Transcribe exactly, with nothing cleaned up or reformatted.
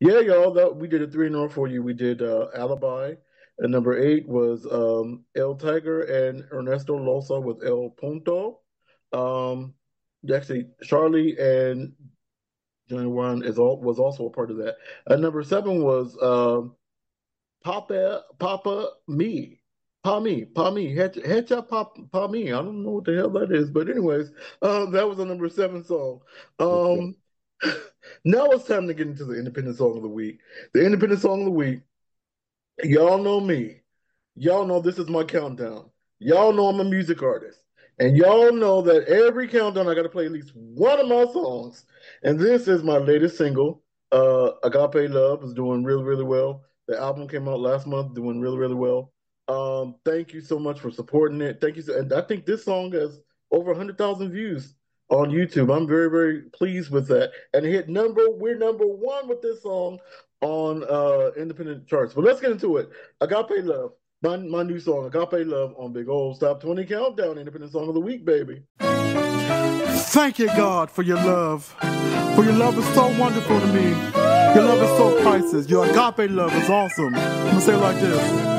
Yeah, y'all. That we did a three in a row for you. We did uh, Alibi, and number eight was um, El Tiger and Ernesto Losa with El Punto. Um, actually, Charlie and Johnny One is all was also a part of that. And number seven was um, Papa Papa Me. Pa me, pa me, head headshot pop pa me. I don't know what the hell that is, but anyways, uh, that was a number seven song. Okay. Um, now it's time to get into the independent song of the week. The independent song of the week. Y'all know me. Y'all know this is my countdown. Y'all know I'm a music artist. And y'all know that every countdown I got to play at least one of my songs. And this is my latest single. Uh, Agape Love is doing really, really well. The album came out last month, doing really, really well. Um, thank you so much for supporting it. Thank you. So, and I think this song has over one hundred thousand views on YouTube. I'm very, very pleased with that. And it hit number, we're number one with this song on uh independent charts. But let's get into it. Agape Love. My, my new song, Agape Love, on Big Old Stop twenty Countdown, Independent Song of the Week, baby. Thank you, God, for your love. For your love is so wonderful to me. Your love is so priceless. Your agape love is awesome. I'm going to say it like this.